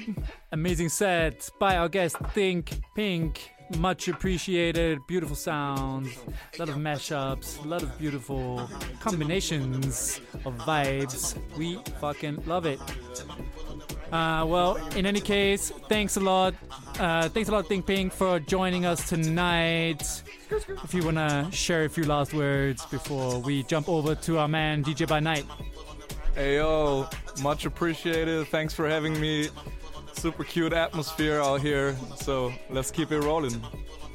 Amazing set by our guest Think Pink. Much appreciated. Beautiful sounds, a lot of mashups, a lot of beautiful combinations of vibes. We fucking love it. Well, in any case, thanks a lot. Thanks a lot, Think Pink, for joining us tonight. If you want to share a few last words before we jump over to our man DJ by Night. Hey yo, much appreciated. Thanks for having me. Super cute atmosphere out here, so let's keep it rolling.